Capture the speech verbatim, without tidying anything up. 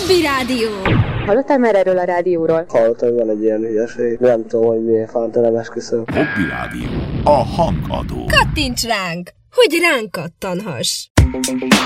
Hobby Rádió. Hallottál már erről a rádióról? Hallottam, hogy van egy ilyen hülyeség. Nem tudom, hogy miért fánt, nem esküszöm. Hobby Rádió. A hangadó. Kattints ránk, hogy ránk kattanhass.